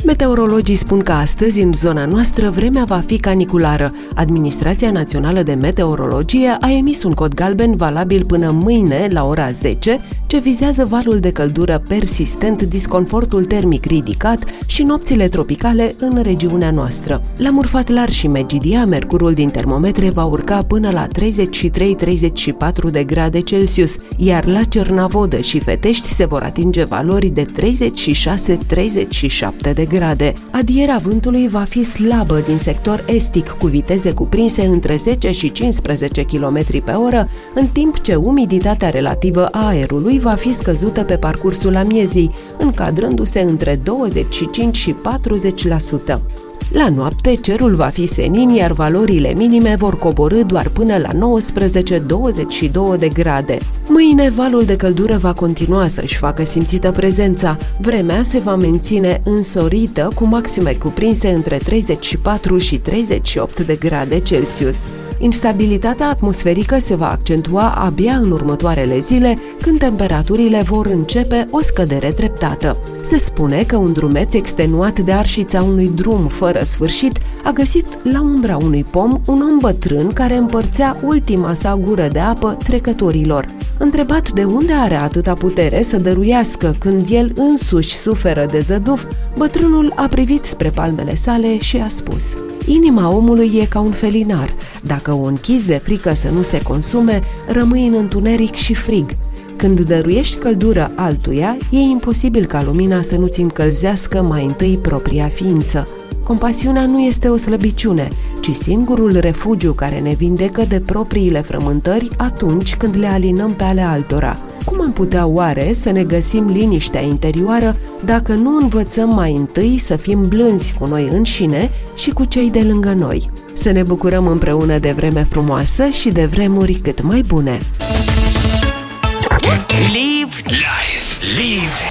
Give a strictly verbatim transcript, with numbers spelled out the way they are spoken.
Meteorologii spun că astăzi, în zona noastră, vremea va fi caniculară. Administrația Națională de Meteorologie a emis un cod galben valabil până mâine, la ora zece, ce vizează valul de căldură persistent, disconfortul termic ridicat și nopțile tropicale în regiunea noastră. La Murfatlar și Megidia, mercurul din termometre va urca până la treizeci și trei - treizeci și patru de grade Celsius, iar la Cernavodă și Fetești se vor atinge valori de treizeci și șase - treizeci și șapte de grade. Adierea vântului va fi slabă din sector estic, cu viteze cuprinse între zece și cincisprezece kilometri pe oră, în timp ce umiditatea relativă a aerului va fi scăzută pe parcursul amiezii, încadrându-se între douăzeci și cinci și patruzeci la sută. La noapte, cerul va fi senin, iar valorile minime vor coborî doar până la nouăsprezece - douăzeci și două de grade. Mâine, valul de căldură va continua să-și facă simțită prezența. Vremea se va menține însorită, cu maxime cuprinse între treizeci și patru și treizeci și opt de grade Celsius. Instabilitatea atmosferică se va accentua abia în următoarele zile, când temperaturile vor începe o scădere treptată. Se spune că un drumeț extenuat de arșița unui drum fără sfârșit a găsit la umbra unui pom un om bătrân care împărțea ultima sa gură de apă trecătorilor. Întrebat de unde are atâta putere să dăruiască când el însuși suferă de zăduf, bătrânul a privit spre palmele sale și a spus: "Inima omului e ca un felinar. Dacă o închizi de frică să nu se consume, rămâi în întuneric și frig. Când dăruiești căldură altuia, e imposibil ca lumina să nu-ți încălzească mai întâi propria ființă. Compasiunea nu este o slăbiciune, ci singurul refugiu care ne vindecă de propriile frământări atunci când le alinăm pe ale altora. Cum am putea oare să ne găsim liniștea interioară dacă nu învățăm mai întâi să fim blânzi cu noi înșine și cu cei de lângă noi? Să ne bucurăm împreună de vreme frumoasă și de vremuri cât mai bune!" Live! Live! Live!